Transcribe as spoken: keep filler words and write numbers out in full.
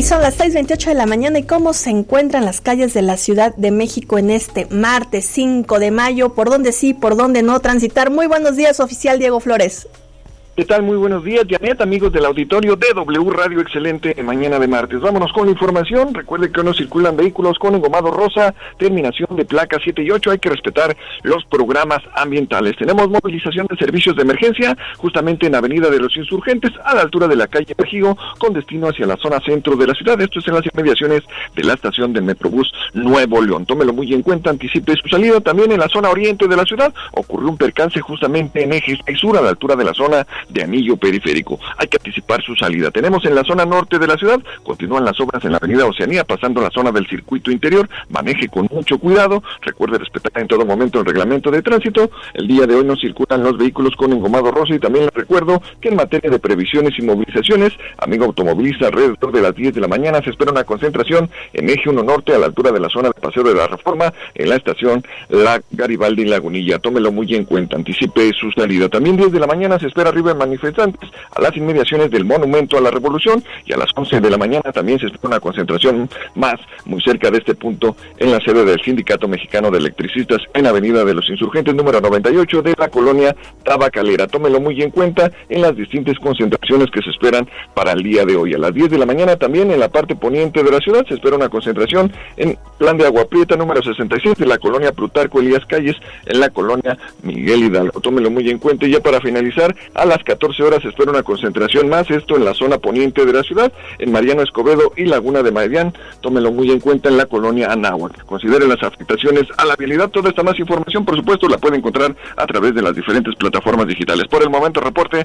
son las seis veintiocho de la mañana y cómo se encuentran las calles de la Ciudad de México en este martes cinco de mayo, por dónde sí, por dónde no transitar. Muy buenos días, oficial Diego Flores. ¿Qué tal? Muy buenos días, Janet, amigos del auditorio de W Radio Excelente en mañana de martes. Vámonos con la información. Recuerde que hoy no circulan vehículos con engomado rosa, terminación de placa siete y ocho. Hay que respetar los programas ambientales. Tenemos movilización de servicios de emergencia justamente en Avenida de los Insurgentes, a la altura de la calle Mejigo, con destino hacia la zona centro de la ciudad. Esto es en las inmediaciones de la estación del Metrobús Nuevo León. Tómelo muy en cuenta, anticipe su salida. También en la zona oriente de la ciudad ocurrió un percance justamente en Eje seis Sur, a la altura de la zona de anillo periférico. Hay que anticipar su salida. Tenemos en la zona norte de la ciudad, continúan las obras en la avenida Oceanía, pasando la zona del circuito interior. Maneje con mucho cuidado, recuerde respetar en todo momento el reglamento de tránsito. El día de hoy no circulan los vehículos con engomado rosa, y también les recuerdo que en materia de previsiones y movilizaciones, amigo automovilista, alrededor de las diez de la mañana se espera una concentración en Eje uno Norte, a la altura de la zona de Paseo de la Reforma, en la estación La Garibaldi y Lagunilla. Tómelo muy en cuenta, anticipe su salida. También diez de la mañana se espera arriba en manifestantes a las inmediaciones del Monumento a la Revolución, y a las once de la mañana también se espera una concentración más muy cerca de este punto en la sede del Sindicato Mexicano de Electricistas en Avenida de los Insurgentes número noventa y ocho de la colonia Tabacalera. Tómelo muy en cuenta en las distintas concentraciones que se esperan para el día de hoy. A las diez de la mañana también en la parte poniente de la ciudad se espera una concentración en Plan de Agua Prieta número sesenta y seis de la colonia Plutarco Elías Calles, en la colonia Miguel Hidalgo. Tómelo muy en cuenta. Y ya para finalizar, a las catorce horas se espera una concentración más, esto en la zona poniente de la ciudad, en Mariano Escobedo y Laguna de Marián. Tómelo muy en cuenta en la colonia Anáhuac. Considere las afectaciones a la vialidad. Toda esta más información, por supuesto, la puede encontrar a través de las diferentes plataformas digitales. Por el momento, reporte